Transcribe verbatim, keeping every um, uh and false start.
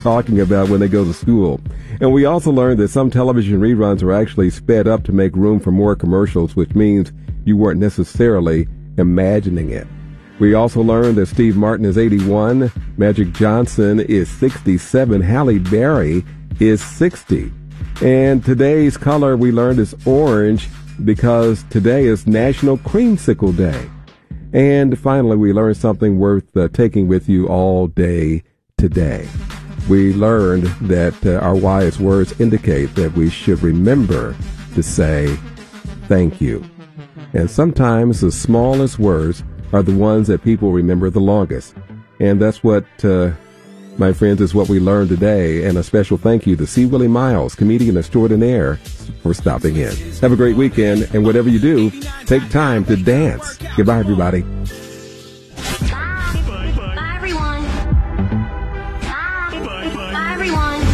talking about when they go to school. And we also learned that some television reruns are actually sped up to make room for more commercials, which means you weren't necessarily imagining it. We also learned that Steve Martin is eighty-one, Magic Johnson is sixty-seven, Halle Berry is sixty. And today's color we learned is orange because today is National Creamsicle Day. And finally, we learned something worth uh, taking with you all day today. We learned that uh, our wise words indicate that we should remember to say thank you. And sometimes the smallest words are the ones that people remember the longest. And that's what, uh, my friends, is what we learned today. And a special thank you to C. Willie Miles, comedian extraordinaire, for stopping in. Have a great weekend. And whatever you do, take time to dance. Goodbye, everybody. Bye. Bye, everyone. Bye. Bye, everyone.